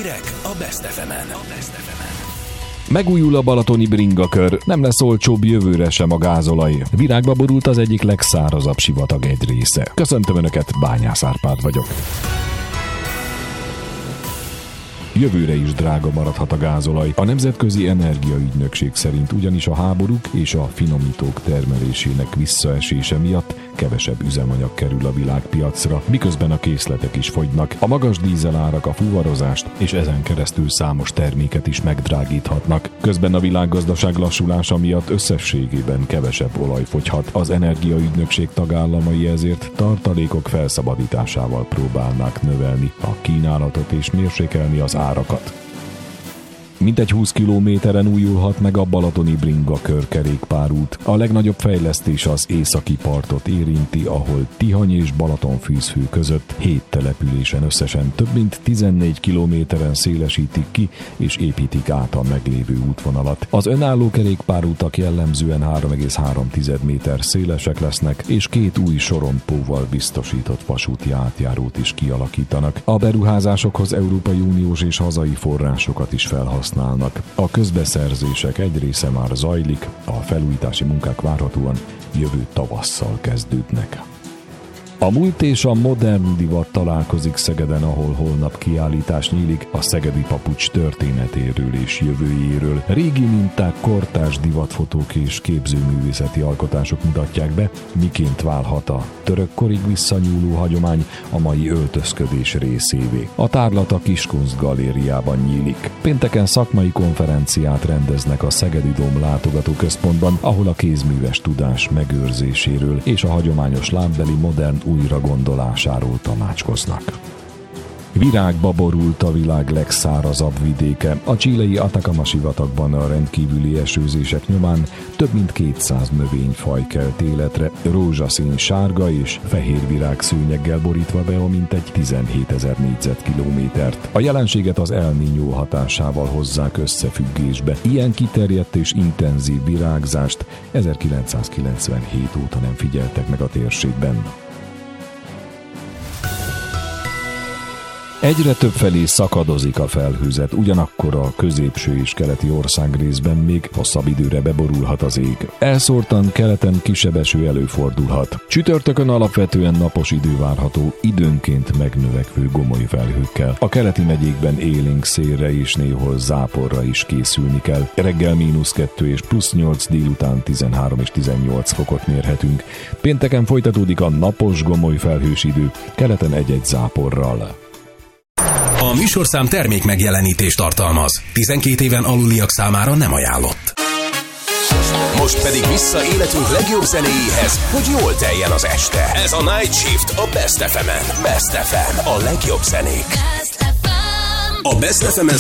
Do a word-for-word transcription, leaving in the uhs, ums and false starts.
Hírek a Best ef emen. Megújul a balatoni bringakör, nem lesz olcsóbb jövőre sem a gázolaj. Virágba borult az egyik legszárazabb sivatag egy része. Köszöntöm Önöket, Bányász Árpád vagyok. Jövőre is drága maradhat a gázolaj. A Nemzetközi Energiaügynökség szerint ugyanis a háborúk és a finomítók termelésének visszaesése miatt kevesebb üzemanyag kerül a világpiacra, miközben a készletek is fogynak. A magas dízelárak a fuvarozást és ezen keresztül számos terméket is megdrágíthatnak. Közben a világgazdaság lassulása miatt összességében kevesebb olaj fogyhat. Az Energiaügynökség tagállamai ezért tartalékok felszabadításával próbálnák növelni a kínálatot és mérsékelni az árakat. Mintegy húsz kilométeren újulhat meg a balatoni bringakör kerékpárút. A legnagyobb fejlesztés az északi partot érinti, ahol Tihany és Balatonfűzfő között hét településen összesen több mint tizennégy kilométeren szélesítik ki és építik át a meglévő útvonalat. Az önálló kerékpárútak jellemzően három egész három méter szélesek lesznek, és két új sorompóval biztosított vasúti átjárót is kialakítanak. A beruházásokhoz Európai Uniós és hazai forrásokat is felhasználnak. A közbeszerzések egy része már zajlik, a felújítási munkák várhatóan jövő tavasszal kezdődnek. A múlt és a modern divat találkozik Szegeden, ahol holnap kiállítás nyílik a szegedi papucs történetéről és jövőjéről. Régi minták, kortárs divatfotók és képzőművészeti alkotások mutatják be, miként válhat a törökkorig visszanyúló hagyomány a mai öltözködés részévé. A tárlat a Kiskunst galériában nyílik. Pénteken szakmai konferenciát rendeznek a Szegedi Dóm látogatóközpontban, ahol a kézműves tudás megőrzéséről és a hagyományos lábbeli modern újra gondolásáról tanácskoznak. Virágba borult a világ legszárazabb vidéke. A chilei Atacama sivatagban a rendkívüli esőzések nyomán több mint kétszáz növényfaj kelt életre, rózsaszín, sárga és fehér virágszőnyeggel borítva be a mintegy tizenhétezer négyzetkilométert. A jelenséget az El Niño hatásával hozzák összefüggésbe. Ilyen kiterjedt és intenzív virágzást ezerkilencszázkilencvenhét óta nem figyeltek meg a térségben. Egyre többfelé szakadozik a felhőzet, ugyanakkor a középső és keleti országrészben még hosszabb időre beborulhat az ég. Elszórtan keleten kisebb eső előfordulhat. Csütörtökön alapvetően napos idő várható, időnként megnövekvő gomoly felhőkkel. A keleti megyékben élénk szélre és néhol záporra is készülni kell. Reggel mínusz kettő és plusz nyolc, délután tizenhárom és tizennyolc fokot mérhetünk. Pénteken folytatódik a napos gomoly felhős idő, keleten egy-egy záporral. A műsorszám termék megjelenítést tartalmaz. tizenkét éven aluliak számára nem ajánlott. Most pedig vissza életünk legjobb zenéjéhez, hogy jól teljen az este. Ez a Night Shift a Best ef emen. Best ef em, a legjobb zenék. A Best ef emen